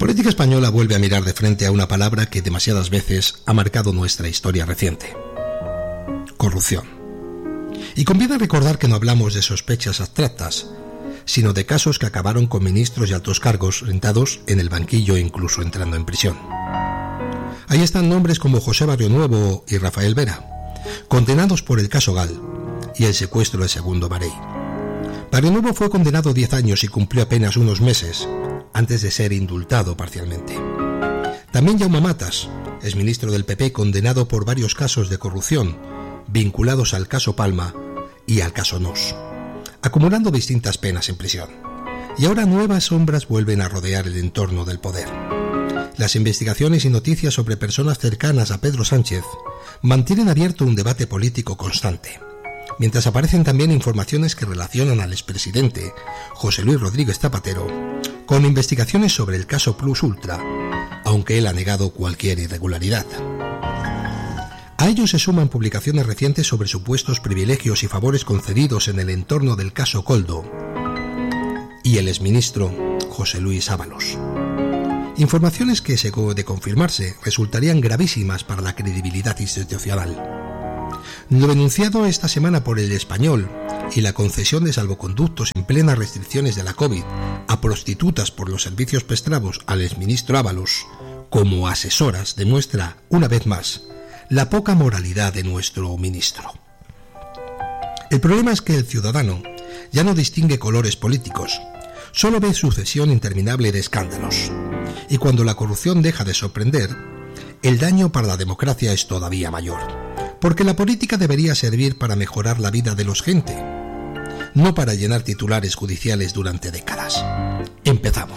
política española vuelve a mirar de frente a una palabra que demasiadas veces ha marcado nuestra historia reciente: corrupción. Y conviene recordar que no hablamos de sospechas abstractas, sino de casos que acabaron con ministros y altos cargos sentados en el banquillo e incluso entrando en prisión. Ahí están nombres como José Barrionuevo y Rafael Vera, condenados por el caso Gal y el secuestro de Segundo Marey. Barrionuevo fue condenado a 10 años y cumplió apenas unos meses antes de ser indultado parcialmente. También Jaume Matas, exministro del PP, condenado por varios casos de corrupción vinculados al caso Palma y al caso Nos, acumulando distintas penas en prisión. Y ahora nuevas sombras vuelven a rodear el entorno del poder. Las investigaciones y noticias sobre personas cercanas a Pedro Sánchez mantienen abierto un debate político constante, mientras aparecen también informaciones que relacionan al expresidente José Luis Rodríguez Zapatero con investigaciones sobre el caso Plus Ultra, aunque él ha negado cualquier irregularidad. A ello se suman publicaciones recientes sobre supuestos privilegios y favores concedidos en el entorno del caso Koldo y el exministro José Luis Ábalos. Informaciones que, de confirmarse, resultarían gravísimas para la credibilidad institucional. Lo denunciado esta semana por El Español y la concesión de salvoconductos en plenas restricciones de la COVID a prostitutas por los servicios prestados al exministro Ábalos como asesoras demuestra, una vez más, la poca moralidad de nuestro ministro. El problema es que el ciudadano ya no distingue colores políticos, solo ve sucesión interminable de escándalos. Y cuando la corrupción deja de sorprender, el daño para la democracia es todavía mayor. Porque la política debería servir para mejorar la vida de los gente, no para llenar titulares judiciales durante décadas. Empezamos.